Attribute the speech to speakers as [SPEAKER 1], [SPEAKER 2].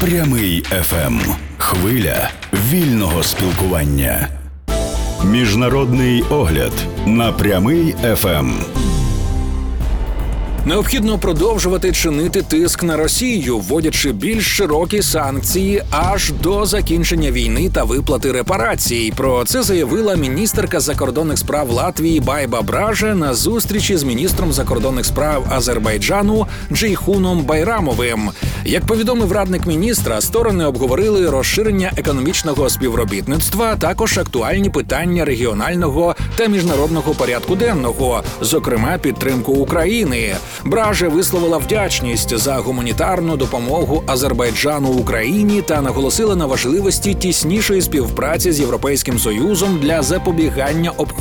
[SPEAKER 1] Прямий ФМ. Хвиля вільного спілкування. Міжнародний огляд на Прямий ФМ.
[SPEAKER 2] Необхідно продовжувати чинити тиск на Росію, вводячи більш широкі санкції аж до закінчення війни та виплати репарацій. Про це заявила міністерка закордонних справ Латвії Байба Бража на зустрічі з міністром закордонних справ Азербайджану Джейхуном Байрамовим. Як повідомив радник міністра, сторони обговорили розширення економічного співробітництва, а також актуальні питання регіонального та міжнародного порядку денного, зокрема підтримку України. Бража висловила вдячність за гуманітарну допомогу Азербайджану Україні та наголосила на важливості тіснішої співпраці з Європейським Союзом для запобігання обходу